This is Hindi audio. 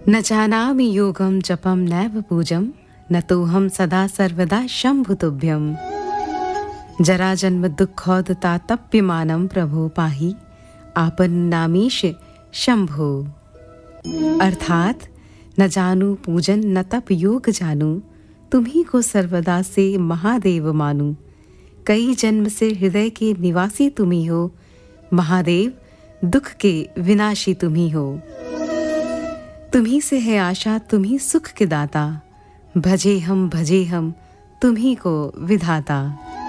न जानामि योगं जपं नैव पूजं न तोऽहं सदा सर्वदा शम्भु तुभ्यं। जराजन्म दुःखोदतातप्यमानं प्रभो पाहि आपन्नामीश शंभो। अर्थात न जानू पूजन न तप योग जानू, तुम्ही को सर्वदा से महादेव मानू। कई जन्म से हृदय के निवासी तुम्ही हो, महादेव दुख के विनाशी तुम्ही हो। तुम्ही से है आशा तुम्ही सुख के दाता, भजे हम तुम्ही को विधाता।